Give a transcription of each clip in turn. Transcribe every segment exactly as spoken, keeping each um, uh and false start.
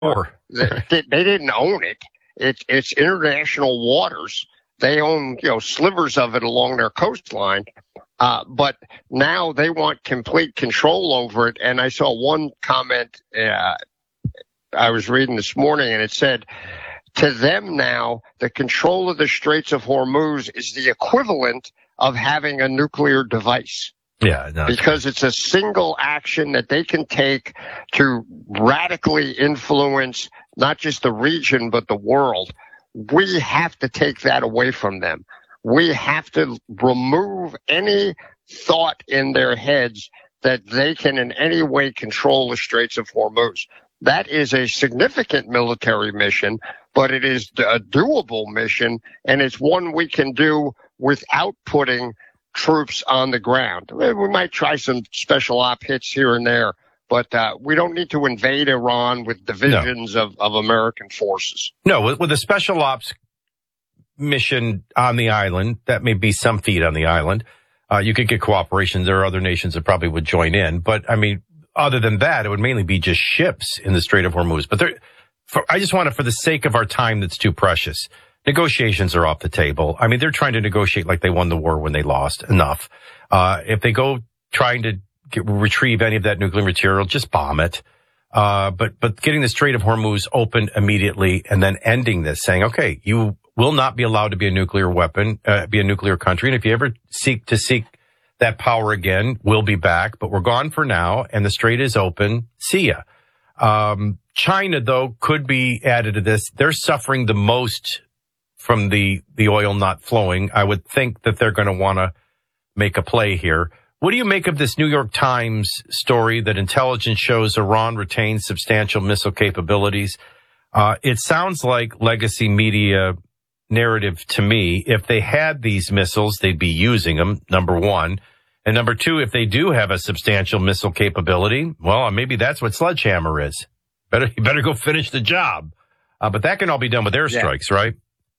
Or they, they didn't own it. It. It's international waters. They own, you know, slivers of it along their coastline. Uh, but now they want complete control over it. And I saw one comment uh, I was reading this morning, and it said, to them now, the control of the Straits of Hormuz is the equivalent of having a nuclear device. Yeah, no, because it's a single action that they can take to radically influence not just the region, but the world. We have to take that away from them. We have to remove any thought in their heads that they can in any way control the Straits of Hormuz. That is a significant military mission, but it is a doable mission, and it's one we can do without putting troops on the ground. We might try some special op hits here and there, but uh, we don't need to invade Iran with divisions no. of, of American forces. No, with, with a special ops mission on the island, that may be some feet on the island. Uh, you could get cooperation. There are other nations that probably would join in. But, I mean, other than that, it would mainly be just ships in the Strait of Hormuz. But there, for, I just want to, for the sake of our time that's too precious, negotiations are off the table. I mean, they're trying to negotiate like they won the war when they lost. Enough. Uh, if they go trying to get, retrieve any of that nuclear material, just bomb it. Uh, but, but getting the Strait of Hormuz open immediately and then ending this, saying, okay, you will not be allowed to be a nuclear weapon, uh, be a nuclear country. And if you ever seek to seek that power again, we'll be back, but we're gone for now. And the Strait is open. See ya. Um, China, though, could be added to this. They're suffering the most from the, the oil not flowing. I would think that they're going to want to make a play here. What do you make of this New York Times story that intelligence shows Iran retains substantial missile capabilities? Uh, it sounds like legacy media narrative to me. If they had these missiles, they'd be using them, number one. And number two, if they do have a substantial missile capability, well, maybe that's what Sledgehammer is. Better, you better go finish the job. Uh, but that can all be done with airstrikes, yeah. Right?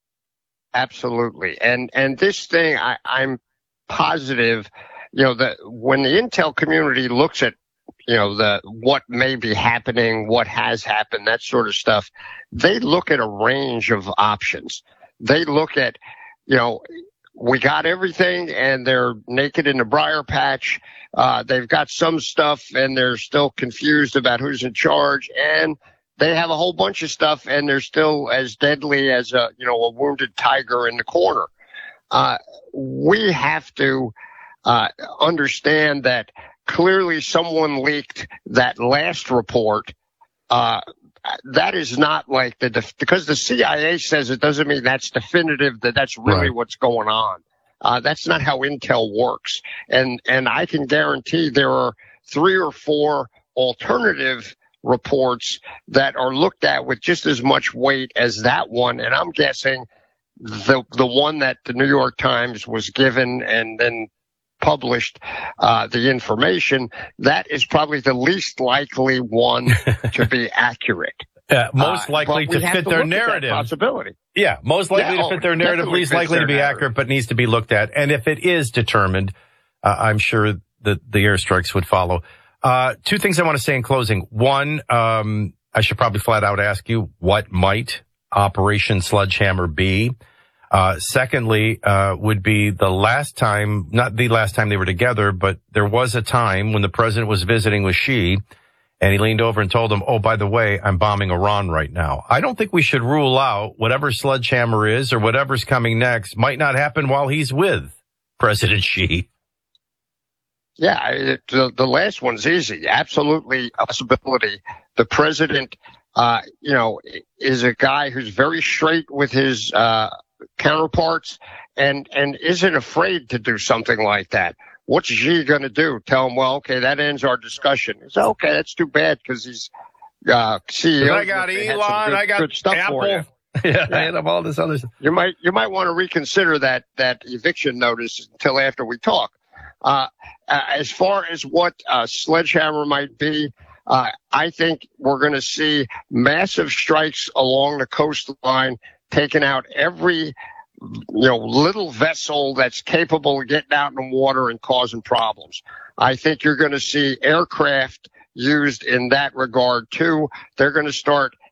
Absolutely. And and this thing, I, I'm positive, you know, that when the intel community looks at, you know, the what may be happening, what has happened, that sort of stuff, they look at a range of options. They look at, you know, we got everything and they're naked in the briar patch. Uh, they've got some stuff and they're still confused about who's in charge, and they have a whole bunch of stuff and they're still as deadly as a, you know, a wounded tiger in the corner. Uh, we have to, uh, understand that clearly someone leaked that last report. Uh, that is not like the, def- because the C I A says it doesn't mean that's definitive, that that's really right. What's going on. Uh, that's not how intel works. And, and I can guarantee there are three or four alternative reports that are looked at with just as much weight as that one. And I'm guessing the, the one that the New York Times was given and then published, uh, the information, that is probably the least likely one to be accurate. Uh, most likely uh, to fit to their narrative. Possibility. Yeah, most likely yeah, to oh, fit their narrative, least likely to be narrative. accurate, but needs to be looked at. And if it is determined, uh, I'm sure that the airstrikes would follow. Uh, two things I want to say in closing. One, um, I should probably flat out ask you, what might Operation Sledgehammer be? Uh, secondly, uh, would be the last time, not the last time they were together, but there was a time when the president was visiting with Xi, and he leaned over and told him, oh, by the way, I'm bombing Iran right now. I don't think we should rule out whatever Sledgehammer is or whatever's coming next might not happen while he's with President Xi. Yeah, it, the, the last one's easy. Absolutely a possibility. The president, uh, you know, is a guy who's very straight with his, uh, counterparts and, and isn't afraid to do something like that. What's Xi going to do? Tell him, well, okay, that ends our discussion. He said, okay, that's too bad because he's, uh, C E O. I got Elon, good, I got good stuff Apple. For you. Yeah, I have all this other stuff. You might, you might want to reconsider that, that eviction notice until after we talk. Uh, as far as what uh, Sledgehammer might be, uh, I think we're going to see massive strikes along the coastline, taking out every, you know, little vessel that's capable of getting out in the water and causing problems. I think you're going to see aircraft used in that regard too. They're going to start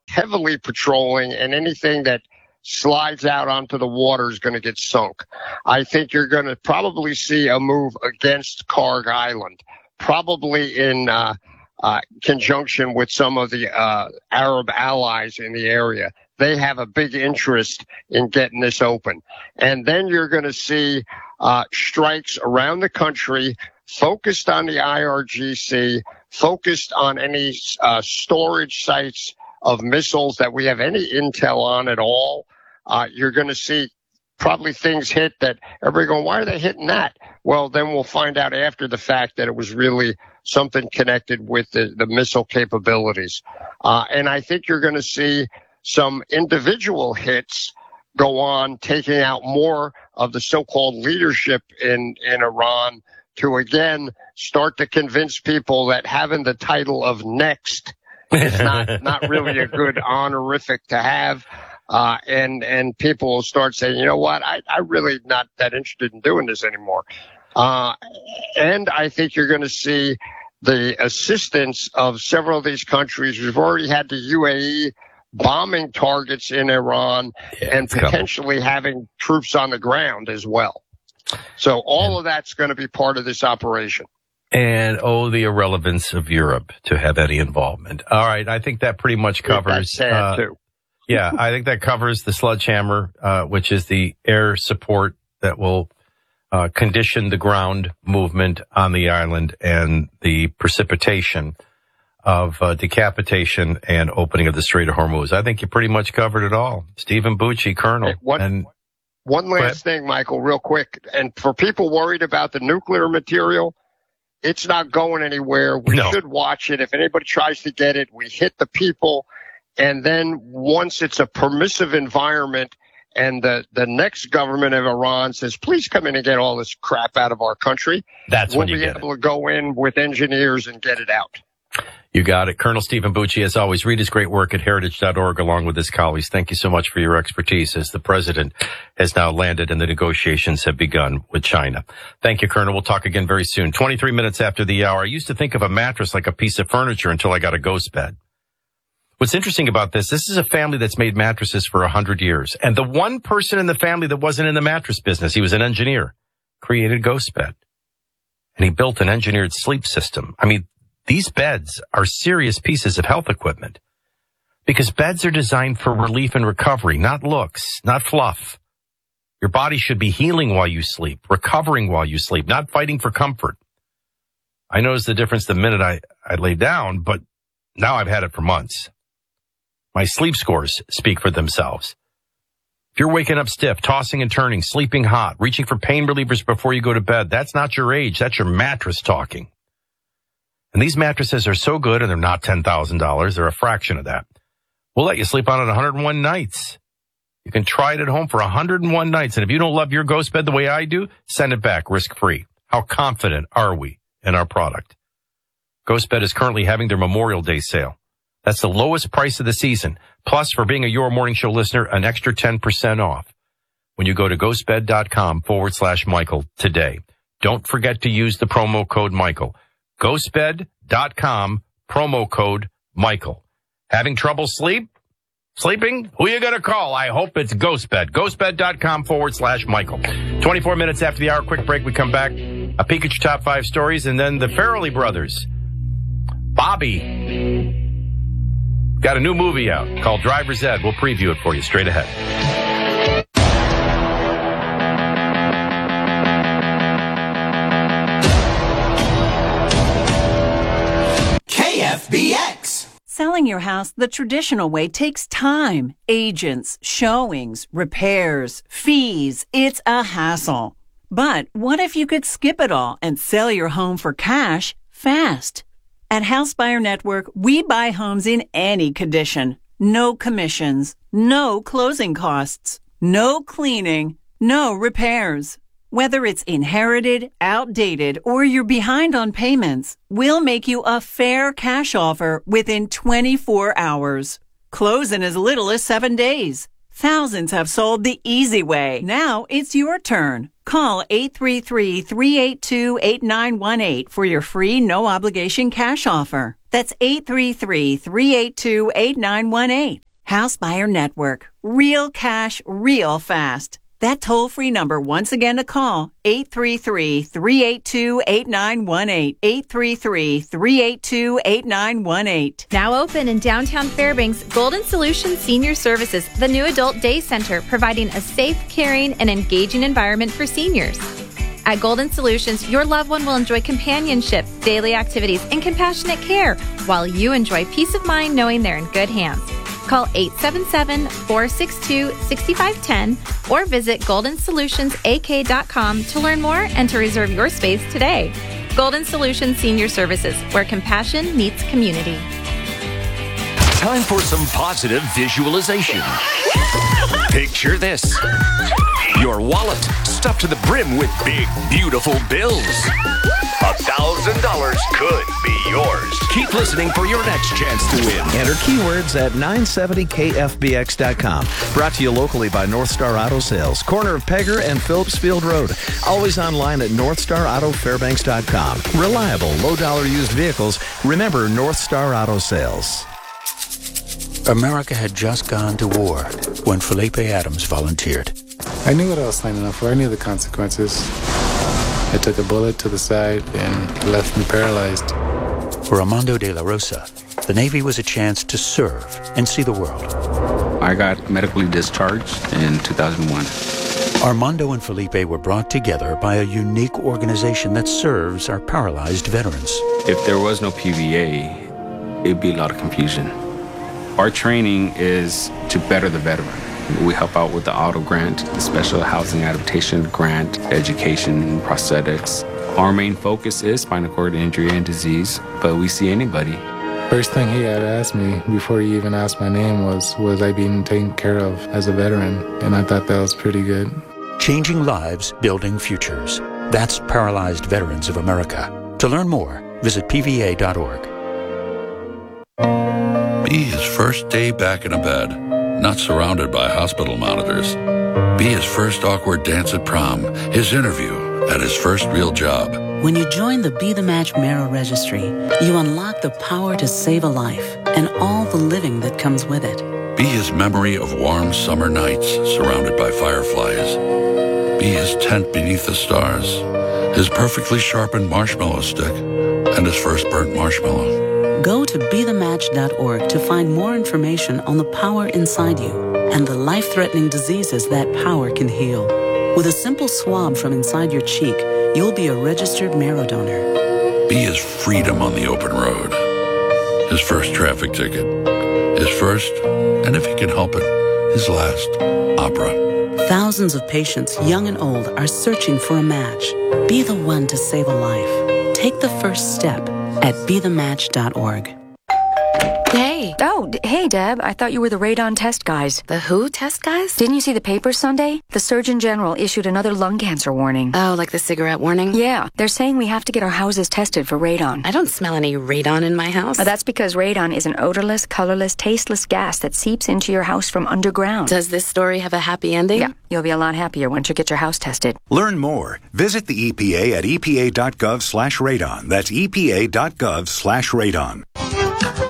heavily patrolling, and anything that slides out onto the water is going to get sunk. I think you're going to probably see a move against Karg Island, probably in uh, uh, conjunction with some of the uh, Arab allies in the area. They have a big interest in getting this open. And then you're going to see uh, strikes around the country focused on the I R G C, focused on any uh, storage sites of missiles that we have any intel on at all. Uh, you're going to see probably things hit that everybody going, why are they hitting that? Well, then we'll find out after the fact that it was really something connected with the, the missile capabilities. Uh, and I think you're going to see some individual hits go on, taking out more of the so-called leadership in, in Iran to, again, start to convince people that having the title of next is not, not really a good honorific to have. Uh, and, and people will start saying, you know what, I, I really not that interested in doing this anymore. Uh, and I think you're going to see the assistance of several of these countries. We've already had the U A E bombing targets in Iran, yeah, and potentially couple. having troops on the ground as well. So all yeah. of that's going to be part of this operation. And, oh, the irrelevance of Europe to have any involvement. All right, I think that pretty much covers. That's sad, uh, too. Yeah, I think that covers the sledgehammer, uh, which is the air support that will uh, condition the ground movement on the island, and the precipitation of uh, decapitation and opening of the Strait of Hormuz. I think you pretty much covered it all. Stephen Bucci, Colonel. Hey, one, and, one last thing, Michael, real quick. And for people worried about the nuclear material, it's not going anywhere. We no. should watch it. If anybody tries to get it, we hit the people. And then once it's a permissive environment and the, the next government of Iran says, please come in and get all this crap out of our country, that's we'll when you be get able it. to go in with engineers and get it out. You got it. Colonel Stephen Bucci, as always, read his great work at heritage dot org along with his colleagues. Thank you so much for your expertise as the president has now landed and the negotiations have begun with China. Thank you, Colonel. We'll talk again very soon. twenty-three minutes after the hour. I used to think of a mattress like a piece of furniture until I got a ghost bed. What's interesting about this, this is a family that's made mattresses for a hundred years. And the one person in the family that wasn't in the mattress business, he was an engineer, created GhostBed. And he built an engineered sleep system. I mean, these beds are serious pieces of health equipment, because beds are designed for relief and recovery, not looks, not fluff. Your body should be healing while you sleep, recovering while you sleep, not fighting for comfort. I noticed the difference the minute I, I lay down, but now I've had it for months. My sleep scores speak for themselves. If you're waking up stiff, tossing and turning, sleeping hot, reaching for pain relievers before you go to bed, that's not your age. That's your mattress talking. And these mattresses are so good, and they're not ten thousand dollars. They're a fraction of that. We'll let you sleep on it one hundred one nights. You can try it at home for one hundred one nights. And if you don't love your ghost bed the way I do, send it back risk-free. How confident are we in our product? GhostBed is currently having their Memorial Day sale. That's the lowest price of the season. Plus, for being a Your Morning Show listener, an extra ten percent off when you go to ghostbed.com forward slash Michael today. Don't forget to use the promo code Michael. ghostbed.com, promo code Michael. Having trouble sleep? Sleeping? Who you gonna call? I hope it's GhostBed. ghostbed.com forward slash Michael. twenty-four minutes after the hour, quick break. We come back. A peek at your top five stories, and then the Farrelly brothers. Bobby got a new movie out called Driver's Ed. We'll preview it for you straight ahead. K F B X. Selling your house the traditional way takes time, agents, showings, repairs, fees. It's a hassle. But what if you could skip it all and sell your home for cash fast? At House Buyer Network, we buy homes in any condition. No commissions, no closing costs, no cleaning, no repairs. Whether it's inherited, outdated, or you're behind on payments, we'll make you a fair cash offer within twenty-four hours. Close in as little as seven days. Thousands have sold the easy way. Now it's your turn. Call eight three three, three eight two, eight nine one eight for your free no-obligation cash offer. That's eight three three, three eight two, eight nine one eight. House Buyer Network. Real cash, real fast. That toll-free number once again to call, eight three three, three eight two, eight nine one eight, eight three three, three eight two, eight nine one eight. Now open in downtown Fairbanks, Golden Solutions Senior Services, the new adult day center, providing a safe, caring, and engaging environment for seniors. At Golden Solutions, your loved one will enjoy companionship, daily activities, and compassionate care, while you enjoy peace of mind knowing they're in good hands. Call eight seven seven, four six two, six five one zero or visit golden solutions a k dot com to learn more and to reserve your space today. Golden Solutions Senior Services, where compassion meets community. Time for some positive visualization. Picture this. Your wallet stuffed to the brim with big, beautiful bills. A thousand dollars could be yours. Keep listening for your next chance to win. Enter keywords at nine seventy K F B X dot com. Brought to you locally by North Star Auto Sales, corner of Pegger and Phillips Field Road. Always online at north star auto fairbanks dot com. Reliable, low-dollar used vehicles. Remember North Star Auto Sales. America had just gone to war when Felipe Adams volunteered. I knew what I was signing up for. I knew the consequences. I took a bullet to the side and left me paralyzed. For Armando de la Rosa, the Navy was a chance to serve and see the world. I got medically discharged in two thousand one. Armando and Felipe were brought together by a unique organization that serves our paralyzed veterans. If there was no P V A, it'd be a lot of confusion. Our training is to better the veteran. We help out with the auto grant, the special housing adaptation grant, education, prosthetics. Our main focus is spinal cord injury and disease, but we see anybody. First thing he had asked me before he even asked my name was, was I being taken care of as a veteran? And I thought that was pretty good. Changing lives, building futures. That's Paralyzed Veterans of America. To learn more, visit P V A dot org. Be his first day back in a bed, not surrounded by hospital monitors. Be his first awkward dance at prom, his interview at his first real job. When you join the Be the Match Marrow Registry, you unlock the power to save a life and all the living that comes with it. Be his memory of warm summer nights surrounded by fireflies. Be his tent beneath the stars, his perfectly sharpened marshmallow stick, and his first burnt marshmallow. Go to be the match dot org to find more information on the power inside you and the life-threatening diseases that power can heal. With a simple swab from inside your cheek, you'll be a registered marrow donor. Be his freedom on the open road, his first traffic ticket, his first, and if he can help it, his last opera. Thousands of patients, young and old, are searching for a match. Be the one to save a life. Take the first step at be the match dot org. Hey. Oh, d- hey, Deb. I thought you were the radon test guys. The who test guys? Didn't you see the papers Sunday? The Surgeon General issued another lung cancer warning. Oh, like the cigarette warning? Yeah. They're saying we have to get our houses tested for radon. I don't smell any radon in my house. Uh, that's because radon is an odorless, colorless, tasteless gas that seeps into your house from underground. Does this story have a happy ending? Yeah. You'll be a lot happier once you get your house tested. Learn more. Visit the E P A at E P A dot gov slash radon. That's E P A dot gov slash radon.